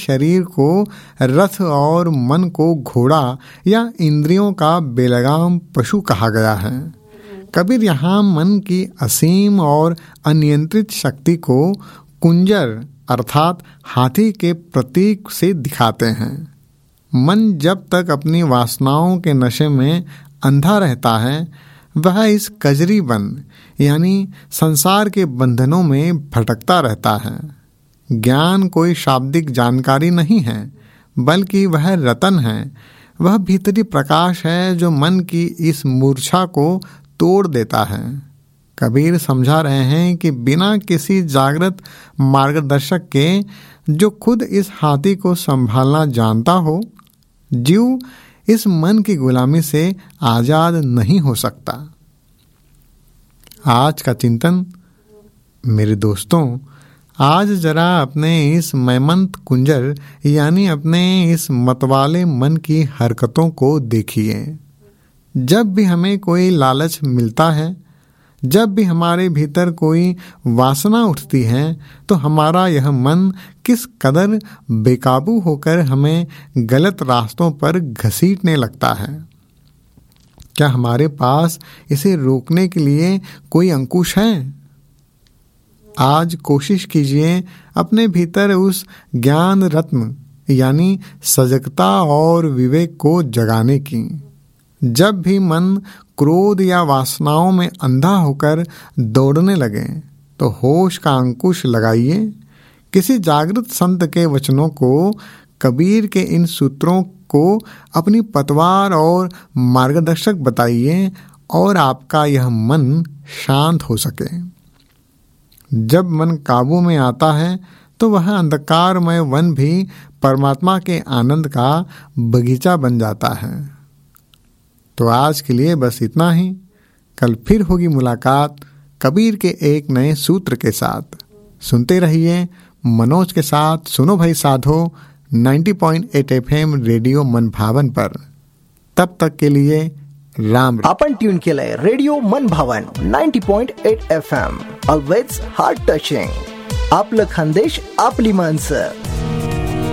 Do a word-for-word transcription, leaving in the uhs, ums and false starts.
शरीर को रथ और मन को घोड़ा या इंद्रियों का बेलगाम पशु कहा गया है। कबीर यहाँ मन की असीम और अनियंत्रित शक्ति को कुंजर अर्थात हाथी के प्रतीक से दिखाते हैं। मन जब तक अपनी वासनाओं के नशे में अंधा रहता है, वह इस कजरी बन यानी संसार के बंधनों में भटकता रहता है। ज्ञान कोई शाब्दिक जानकारी नहीं है, बल्कि वह रतन है, वह भीतरी प्रकाश है जो मन की इस मूर्छा को तोड़ देता है। कबीर समझा रहे हैं कि बिना किसी जागृत मार्गदर्शक के, जो खुद इस हाथी को संभालना जानता हो, जीव इस मन की गुलामी से आजाद नहीं हो सकता। आज का चिंतन मेरे दोस्तों, आज जरा अपने इस मैमंत कुंजर यानी अपने इस मतवाले मन की हरकतों को देखिए। जब भी हमें कोई लालच मिलता है, जब भी हमारे भीतर कोई वासना उठती है, तो हमारा यह मन किस कदर बेकाबू होकर हमें गलत रास्तों पर घसीटने लगता है। क्या हमारे पास इसे रोकने के लिए कोई अंकुश है? आज कोशिश कीजिए अपने भीतर उस ज्ञान रत्न यानी सजगता और विवेक को जगाने की। जब भी मन क्रोध या वासनाओं में अंधा होकर दौड़ने लगे, तो होश का अंकुश लगाइए। किसी जागृत संत के वचनों को, कबीर के इन सूत्रों को अपनी पतवार और मार्गदर्शक बताइए और आपका यह मन शांत हो सके। जब मन काबू में आता है, तो वह अंधकारमय वन भी परमात्मा के आनंद का बगीचा बन जाता है। तो आज के लिए बस इतना ही। कल फिर होगी मुलाकात कबीर के एक नए सूत्र के साथ। सुनते रहिए मनोज के साथ सुनो भाई साधो नब्बे पॉइंट आठ एफएम रेडियो मन भावन पर। तब तक के लिए राम। आपण ट्यून केलंय रेडिओ मन भावन नब्बे पॉइंट आठ एफएम, ऑलवेज हार्ट टचिंग. आपलं खानदेश आपली माणसं.